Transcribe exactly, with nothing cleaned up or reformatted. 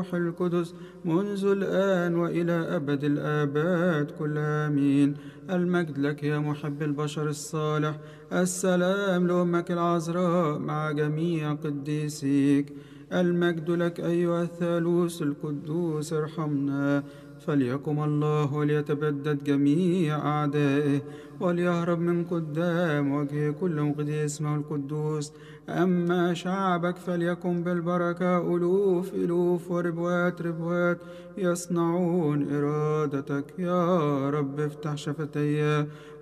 القدس منذ الآن وإلى أبد الآباد كل آمين. المجد لك يا محب البشر الصالح، السلام لأمك العذراء مع جميع قديسيك. المجد لك أيها الثالوث القدوس، ارحمنا. فليقم الله وليتبدد جميع أعدائه، وليهرب من قدام وجه كل مقدس اسمه القدوس. أما شعبك فليكن بالبركة ألوف ألوف وربوات ربوات يصنعون إرادتك. يا رب افتح شفتي